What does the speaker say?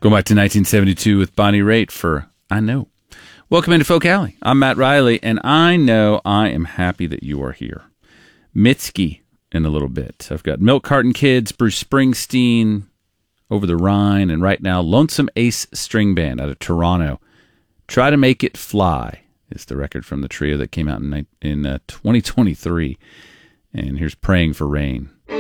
Go back to 1972 with Bonnie Raitt for I Know. Welcome into Folk Alley. I'm Matt Riley, and I know I am happy that you are here. Mitski in a little bit. I've got Milk Carton Kids, Bruce Springsteen, Over the Rhine, and right now, Lonesome Ace String Band out of Toronto. Try to Make It Fly is the record from the trio that came out in 2023. And here's Praying for Rain.